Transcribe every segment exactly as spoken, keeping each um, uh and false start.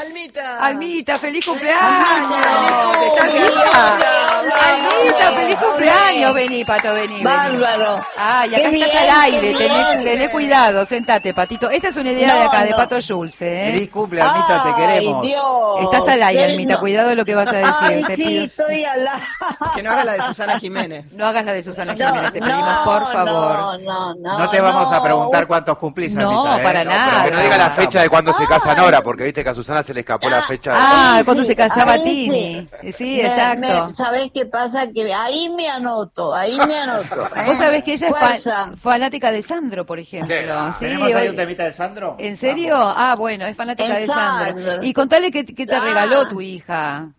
Almita. Almita, feliz cumpleaños. ¿Estás viva? Almita, feliz cumpleaños. Vení, Pato, vení. Bárbaro. Ah, y acá Qué estás bien, al aire. qué Tené, bien. tené cuidado, sentate, Patito. Esta es una idea No, de acá, de no. Pato Schulze, ¿eh? Feliz cumple, Almita, te queremos. Ay, Dios. Estás al aire, Qué Almita. no. Cuidado lo que vas a decir. Ay, te sí, pido. estoy al aire. Que no hagas la de Susana Jiménez. No hagas la de Susana No, Jiménez, te pedimos, no, por favor. No, no, no. No te vamos no. a preguntar cuántos cumplís, No, Almita, ¿eh? para No, nada. pero que no diga la fecha de cuando se casa Nora, porque viste que a Susana se le escapó la fecha. Ah, Ahí cuando sí, se casaba ahí Tini. sí. Sí, Me- exacto. me- ¿Sabés qué pasa? Que ahí me anoto, ahí me anoto. ¿eh? Vos sabés que ella es Fuerza. fa- fanática de Sandro, por ejemplo. Sí, ¿Tenemos ahí hoy- un temita de Sandro? ¿En serio? Vamos. Ah, bueno, es fanática de Sandro. Sandro. Y contale qué, qué te Ah. regaló tu hija.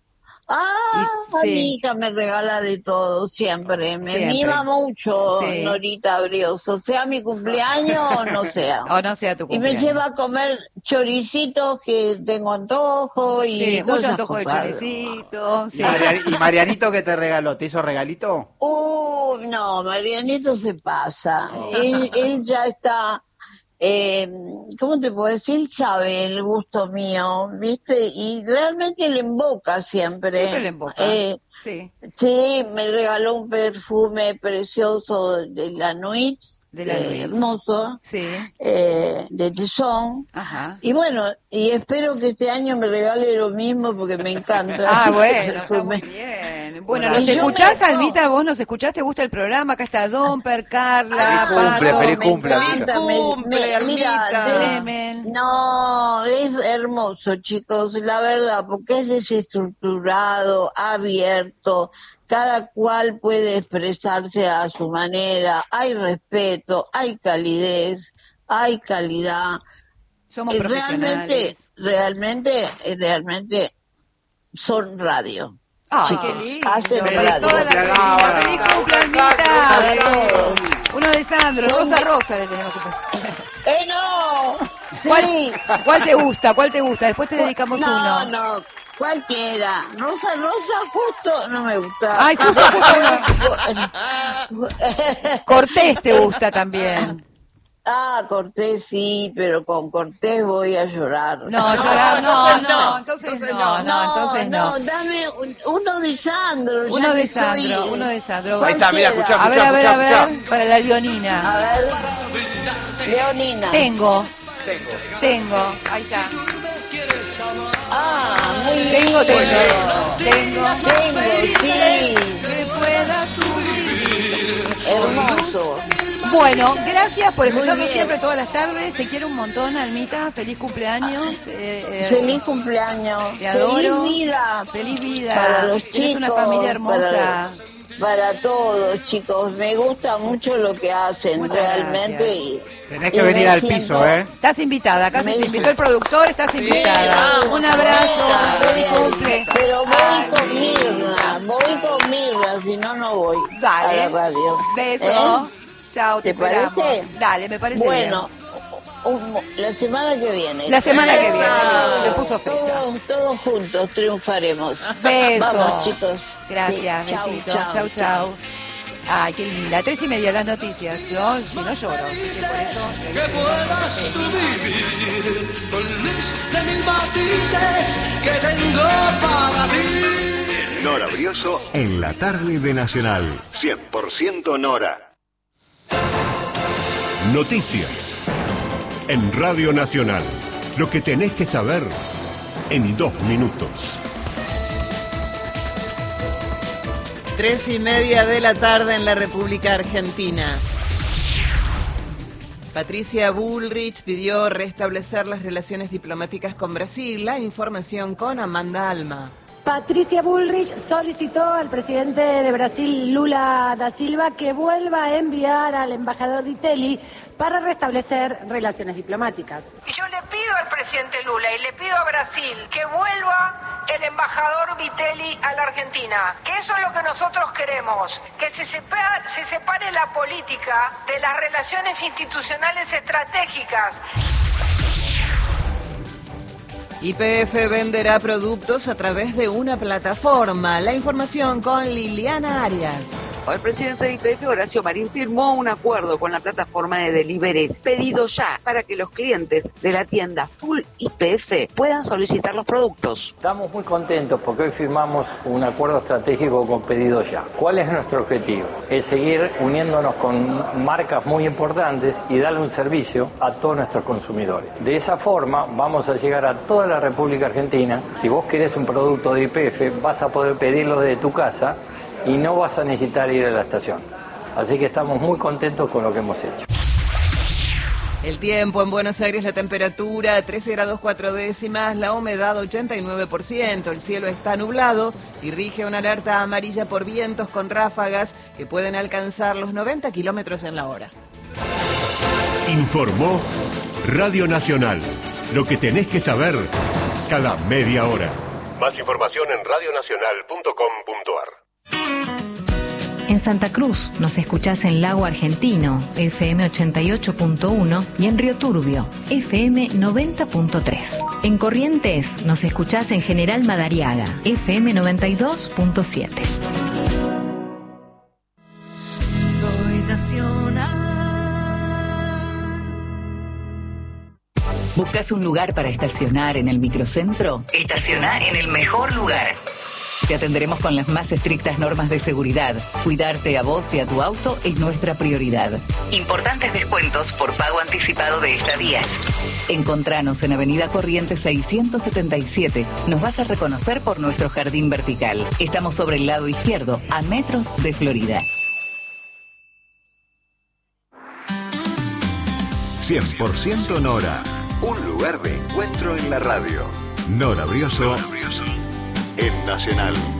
Ah, Y- sí. mi hija me regala de todo, siempre. Me Siempre. mima mucho, Sí. Norita Brioso. Sea mi cumpleaños o no sea. O no sea tu Y me cumpleaños. lleva a comer choricitos que tengo antojo y Sí, todas mucho esas antojo de cosas. choricito. ¿Y, Sí. Marian- ¿Y Marianito qué te regaló? ¿Te hizo regalito? Uh, no, Marianito se pasa. Él, él ya está, eh, ¿cómo te puedo decir? Él sabe el gusto mío, ¿viste? Y realmente le emboca siempre. Siempre le emboca. Eh, Sí, sí, me regaló un perfume precioso de la Nuit, De la eh, Nuit. hermoso, sí. eh, de Tesson. Ajá. Y bueno, y espero que este año me regale lo mismo porque me encanta. Ah, el bueno, está perfume. muy bien. Bueno, Y ¿los yo escuchás, me- Almita? ¿Vos nos escuchás? ¿Te gusta el programa? Acá está Domper, Carla, Feliz cumple, Pato, feliz me cumple, encanta, Almita. me- Feliz cumple, me- mira, Almita. de- Clemen. no, es hermoso, chicos, la verdad, porque es desestructurado, abierto, cada cual puede expresarse a su manera, hay respeto, hay calidez, hay calidad. Somos Y profesionales. realmente, realmente, realmente son radio. Ay, chicos, qué lindo. hacen Para radio. toda la Feliz Argentina. ¡Feliz cumple, Para Almita! todos. Uno de Sandro, Son- Rosa Rosa le tenemos que poner. ¡Eh, no! ¿Cuál, Sí. ¿Cuál te gusta? ¿Cuál te gusta? Después te dedicamos no, uno. No, cualquiera. Rosa, Rosa, justo no me gusta. Ay, justo, Cortés te gusta también. Ah, Cortés sí, pero con Cortés voy a llorar. No, llorar, no, entonces no, no, entonces entonces no, no, entonces no. dame un- uno de Sandro. ya Uno que de estoy, Sandro, eh, uno de Sandro. Ahí está, mira, escuchá, A ver, a ver, a ver, escuchá. para la Leonina. A ver, Leonina. Tengo, Tengo. tengo, ahí está. Ah, muy lindo. Tengo, tengo, tengo. Tengo, sí. Que puedas tú. Hermoso. Bueno, gracias por escucharnos bien. siempre todas las tardes. Te quiero un montón, Almita. Feliz cumpleaños. Eh, eh, Feliz cumpleaños. Te adoro. Feliz vida. Feliz vida. Para los Tienes chicos. una familia hermosa. Para, para todos, chicos. Me gusta mucho lo que hacen, Muchas realmente. gracias. Y, Tenés y que venir me al siento- piso, ¿eh? Estás invitada. Acá se Me te dice- invitó el productor. Estás invitada. vamos, Un abrazo. Voy Feliz a- cumple. Pero voy Ay, con Mirna, voy con Mirna, si no, no voy Dale. a la radio. Beso. ¿Eh? Chao, te, ¿Te parece? esperamos. Dale, me parece Bueno, bien. un- la semana que viene. La semana que viene. Eso. Le puso fecha. Todos, todos juntos triunfaremos. Beso. Vamos, chicos. Gracias, Sí, chau, besito. chau, Chau, chau. Ay, qué linda. Tres y media las noticias. Yo, si no lloro. Así que por eso. Que puedas tú vivir con luz de mil matices que tengo para ti. Nora Brioso en la tarde de Nacional. cien por ciento Nora. Noticias. En Radio Nacional. Lo que tenés que saber en dos minutos. Tres y media de la tarde en la República Argentina. Patricia Bullrich pidió restablecer las relaciones diplomáticas con Brasil. La información con Amanda Alma. Patricia Bullrich solicitó al presidente de Brasil, Lula da Silva, que vuelva a enviar al embajador Vitelli para restablecer relaciones diplomáticas. Y yo le pido al presidente Lula y le pido a Brasil que vuelva el embajador Vitelli a la Argentina, que eso es lo que nosotros queremos, que se separe, se separe la política de las relaciones institucionales estratégicas. Y P F venderá productos a través de una plataforma. La información con Liliana Arias. El presidente de Y P F, Horacio Marín, firmó un acuerdo con la plataforma de delivery Pedido Ya para que los clientes de la tienda Full Y P F puedan solicitar los productos. Estamos muy contentos porque hoy firmamos un acuerdo estratégico con Pedido Ya. ¿Cuál es nuestro objetivo? Es seguir uniéndonos con marcas muy importantes y darle un servicio a todos nuestros consumidores. De esa forma vamos a llegar a toda la República Argentina. Si vos querés un producto de Y P F, vas a poder pedirlo desde tu casa y no vas a necesitar ir a la estación. Así que estamos muy contentos con lo que hemos hecho. El tiempo en Buenos Aires, la temperatura trece grados cuatro décimas, la humedad ochenta y nueve por ciento, el cielo está nublado y rige una alerta amarilla por vientos con ráfagas que pueden alcanzar los noventa kilómetros en la hora. Informó Radio Nacional. Lo que tenés que saber cada media hora. Más información en radio nacional punto com punto ar. En Santa Cruz nos escuchás en Lago Argentino, F M ochenta y ocho punto uno, y en Río Turbio, F M noventa punto tres. En Corrientes nos escuchás en General Madariaga, F M noventa y dos punto siete. Soy nacional. ¿Buscas un lugar para estacionar en el microcentro? Estaciona en el mejor lugar. Te atenderemos con las más estrictas normas de seguridad. Cuidarte a vos y a tu auto es nuestra prioridad. Importantes descuentos por pago anticipado de estadías. Encontranos en Avenida Corrientes seiscientos setenta y siete. Nos vas a reconocer por nuestro jardín vertical. Estamos sobre el lado izquierdo, a metros de Florida. cien por ciento Nora. Un lugar de encuentro en la radio. Nora Brioso. Nora Brioso. En Nacional.